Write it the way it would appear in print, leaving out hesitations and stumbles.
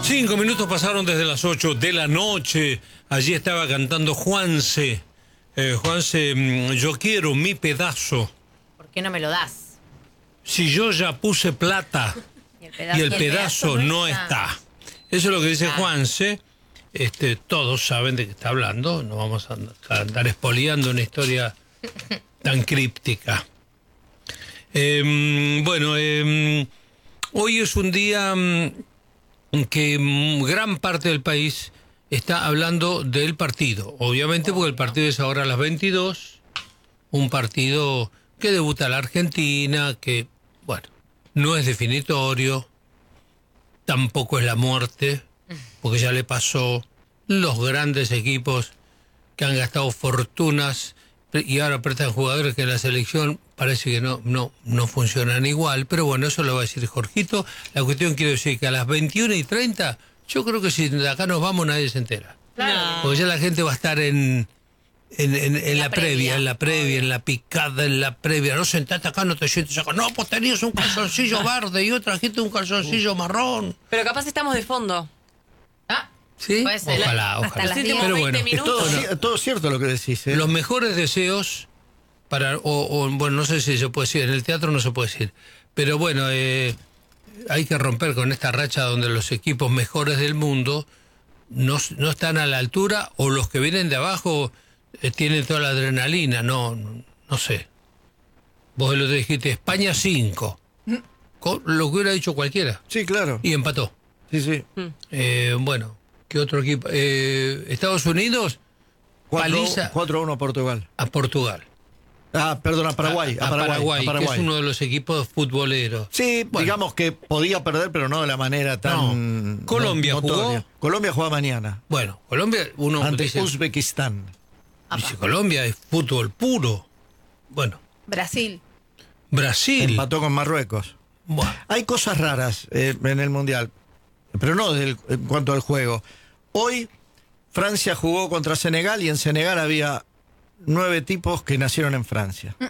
5 minutos pasaron desde las 8 de la noche. Allí estaba cantando Juanse. Juanse, yo quiero mi pedazo. ¿Por qué no me lo das? Si yo ya puse plata y el pedazo no está. Eso es lo que dice Juanse. Todos saben de qué está hablando. No vamos a andar espoliando una historia tan críptica. Hoy es un día que gran parte del país está hablando del partido. Obviamente porque el partido es ahora a las 22. Un partido que debuta la Argentina, que, bueno, no es definitorio, tampoco es la muerte, porque ya le pasó los grandes equipos que han gastado fortunas y ahora prestan jugadores que en la selección parece que no funcionan igual, pero bueno, eso lo va a decir Jorgito. La cuestión quiero decir que a las 21:30, yo creo que si de acá nos vamos nadie se entera. Claro. Porque ya la gente va a estar en la previa, en la picada, en la previa. No sentate acá, no te sientes acá. No, pues tenías un calzoncillo verde y otra gente un calzoncillo marrón. Pero capaz estamos de fondo. ¿Sí? Puede ser. Ojalá. Hasta las Pero 10. bueno, Es todo cierto lo que decís, ¿eh? los mejores deseos para, bueno, no sé si se puede decir, en el teatro no se puede decir, pero bueno, hay que romper con esta racha donde los equipos mejores del mundo no están a la altura, o los que vienen de abajo tienen toda la adrenalina, no sé. Vos lo dijiste, España 5, lo que hubiera dicho cualquiera, Sí, claro. y empató. Sí. Bueno, ¿qué otro equipo? Estados Unidos, paliza 4-1 a Portugal. a Portugal. Perdón, a Paraguay. A Paraguay, que es uno de los equipos futboleros. Sí, Bueno. Digamos que podía perder, pero no de la manera tan... No. ¿Colombia notoria. jugó? Colombia juega mañana. Bueno, Colombia, uno Ante dice Uzbekistán. Colombia es fútbol puro. Bueno, Brasil. Brasil. Empató con Marruecos. Bueno, Hay cosas raras en el Mundial, pero no en cuanto al juego. Hoy Francia jugó contra Senegal y en Senegal había 9 tipos que nacieron en Francia.